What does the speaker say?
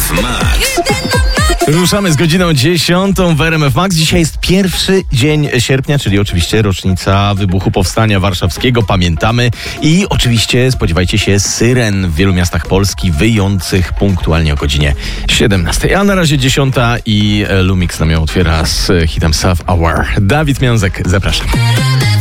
Max. Ruszamy z godziną 10 w RMF Max. Dzisiaj jest pierwszy dzień sierpnia, czyli oczywiście rocznica wybuchu Powstania Warszawskiego. Pamiętamy i oczywiście spodziewajcie się syren w wielu miastach Polski wyjących punktualnie o godzinie 17. A na razie 10 i Lumix nam ją otwiera z hitem Self Aware. Dawid Miązek, zapraszam.